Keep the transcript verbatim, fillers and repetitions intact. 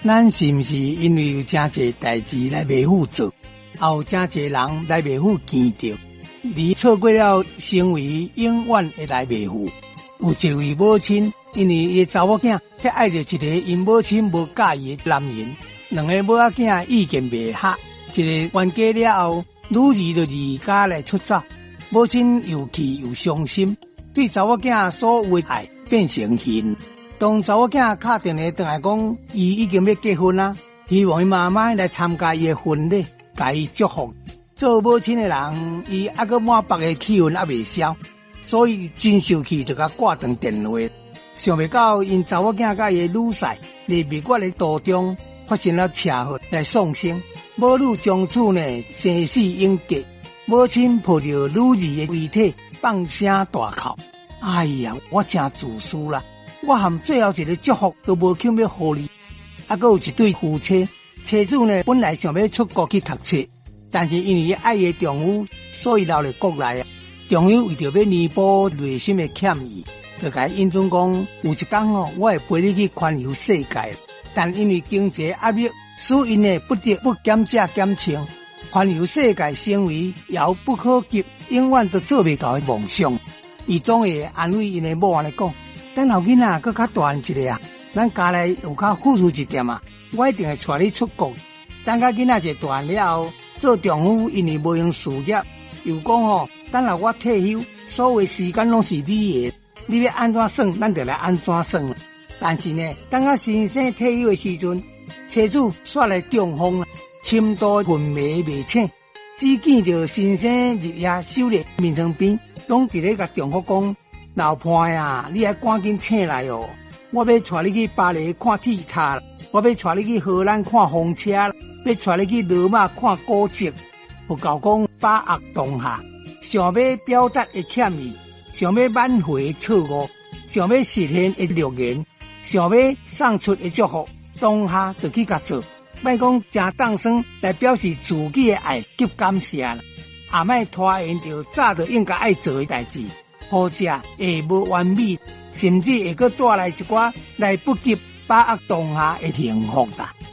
咱是毋是因为有真侪代志来袂赴做，也有真侪人来袂赴见着，而错过了成为永远会来袂赴。有一位母亲，因为伊查某囝却爱着一个因母亲无介意的男人，两个母仔囝意见袂合，一个冤家了后，女儿就离家来出走，母亲又气又伤心，对查某囝所有的爱变成恨。当查某囝敲电话回来讲，伊已经要结婚啦，希望伊妈妈来参加伊的婚礼，甲伊祝福。做母亲的人，伊还阁满腹的气愤还未消，所以真生气就甲挂断电话。想袂到因查某囝甲伊的女婿，在蜜月的途中发生了车祸来丧生，母女从此呢生死永隔。母亲抱着女儿的遗体，放声大哭。哎呀，我真自私啦！我含最后一个祝福都无欠要互你。还阁有一对夫妻，妻子呢本来想要出国去读册，但是因为爱伊的丈夫，所以留在国内啊。丈夫为着要弥补内心的歉意，就甲因准讲，有一天哦，我会陪你去环游世界。但因为经济压力，使因呢不得不减价减轻。环游世界成为遥不可及、永远都做袂到的梦想。伊总会安慰因的某安尼讲。等后囡仔搁较大一个啊，咱家内有较富裕一点啊，我一定会带你出国。等到囡仔一大了后，做丈夫因为无用事业，又讲吼，等下我退休，所有时间拢是你的，你要安怎算，咱就来安怎算。但是呢，等到先生退休的时阵，妻子煞来中风了，深度昏迷未醒，只见着先生日夜守在眠床边，拢直咧甲丈夫讲。老伴呀，你还赶紧醒来哦！我要带你去巴黎看铁塔，我要带你去荷兰看风车，要带你去罗马看古迹。有够讲把握当下，想要表达的歉意，想要挽回错误，想要实现的诺言，想要送出的祝福，当下就去甲做。莫讲真当生来表示自己的爱及感谢啦，也莫拖延着早就应该爱做的代志。或者会无完美，甚至会阁带来一寡来不及把握当下的幸福啦。